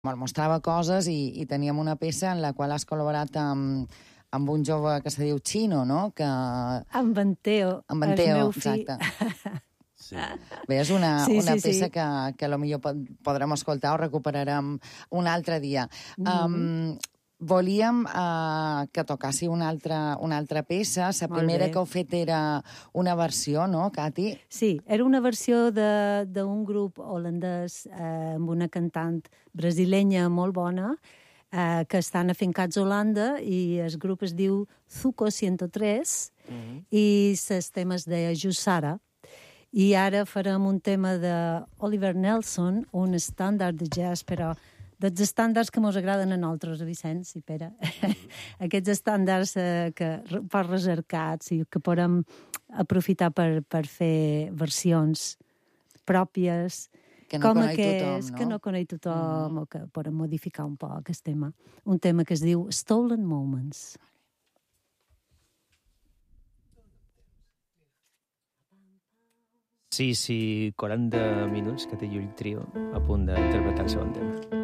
me'l mostrava coses i teníem una peça en la qual has col·laborat amb un jove que se diu Chino, no? Que... Amb en Teo, amb en el Teo, meu fill. exacte. Sí. Bé, és una peça que potser podrem escoltar o recuperarem un altre dia. Volíem que tocassi una altra peça. La primera que heu fet era una versió, no, Cati? Sí, era una versió d'un grup holandès amb una cantant brasilenya molt bona que estan afincats a Holanda i el grup es diu Zuko 103 i els temes de Jussara. I ara farem un tema d'Oliver Nelson, un estàndard de jazz, però dels estàndards que ens agraden a nosaltres, a Vicenç i Pere. Aquests estàndards per recercats i que podem aprofitar per fer versions pròpies, que no coneix tothom, no? Que no coneix tothom o que podem modificar un poc aquest tema. Un tema que es diu Stolen Moments. Sí, 40 minuts que té el trio a punt d'interpretar el segon tema.